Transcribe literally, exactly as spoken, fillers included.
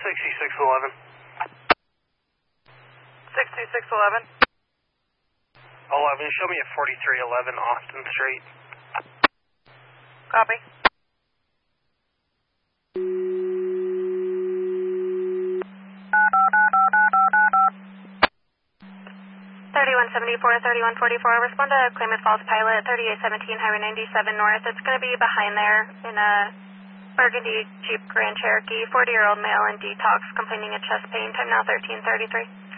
sixty-six eleven. sixty-six eleven. eleven, show me at forty-three eleven Austin Street. Copy. thirty-one seventy-four, thirty-one forty-four, respond to Klamath Falls Pilot, thirty-eight seventeen, Highway ninety-seven North. It's going to be behind there in a burgundy Jeep Grand Cherokee, forty-year-old male in detox, complaining of chest pain. Time now thirteen thirty-three.